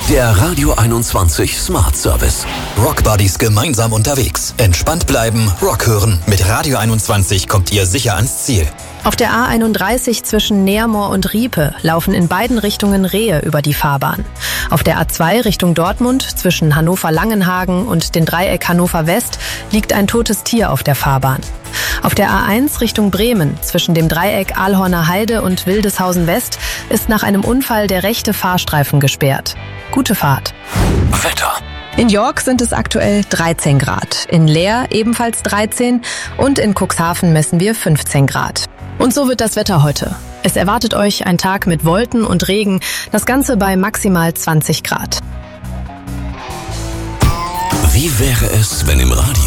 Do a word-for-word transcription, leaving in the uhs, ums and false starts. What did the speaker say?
Der Radio einundzwanzig Smart Service. Rockbuddies gemeinsam unterwegs. Entspannt bleiben, Rock hören. Mit Radio einundzwanzig kommt ihr sicher ans Ziel. Auf der A einunddreißig zwischen Neermoor und Riepe laufen in beiden Richtungen Rehe über die Fahrbahn. Auf der A zwei Richtung Dortmund zwischen Hannover-Langenhagen und dem Dreieck Hannover West liegt ein totes Tier auf der Fahrbahn. Auf der A eins Richtung Bremen zwischen dem Dreieck Aalhorner Heide und Wildeshausen West ist nach einem Unfall der rechte Fahrstreifen gesperrt. Gute Fahrt. Wetter. In York sind es aktuell dreizehn Grad, in Leer ebenfalls dreizehn und in Cuxhaven messen wir fünfzehn Grad. Und so wird das Wetter heute. Es erwartet euch ein Tag mit Wolken und Regen, das Ganze bei maximal zwanzig Grad. Wie wäre es, wenn im Radio